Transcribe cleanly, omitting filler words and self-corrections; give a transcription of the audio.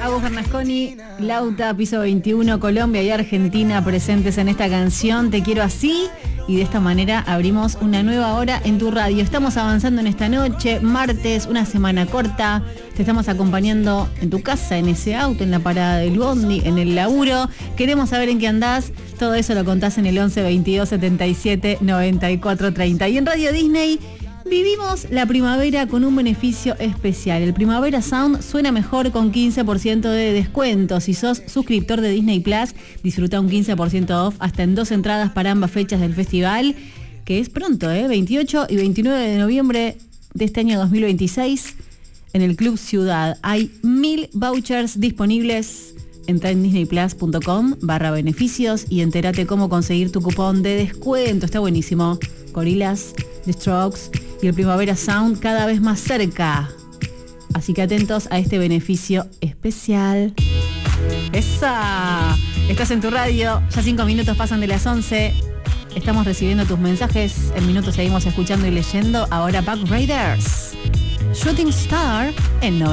Agus Bernasconi, Lauta, Piso 21, Colombia y Argentina presentes en esta canción Te Quiero Así. Y de esta manera abrimos una nueva hora en tu radio. Estamos avanzando en esta noche, martes, una semana corta. Te estamos acompañando en tu casa, en ese auto, en la parada del bondi, en el laburo. Queremos saber en qué andás. Todo eso lo contás en el 11 22 77 94 30. Y en Radio Disney vivimos la primavera con un beneficio especial. El Primavera Sound suena mejor con 15% de descuento. Si sos suscriptor de Disney Plus, disfruta un 15% off hasta en 2 entradas para ambas fechas del festival, que es pronto, 28 y 29 de noviembre de este año 2026 en el Club Ciudad. Hay 1000 vouchers disponibles. Entra en disneyplus.com/beneficios y entérate cómo conseguir tu cupón de descuento. Está buenísimo. Gorillaz, The Strokes y el Primavera Sound cada vez más cerca. Así que atentos a este beneficio especial. ¡Esa! Estás en tu radio, ya 5 minutos pasan de las 11. Estamos recibiendo tus mensajes. En minutos seguimos escuchando y leyendo. Ahora Back Raiders, Shooting Star en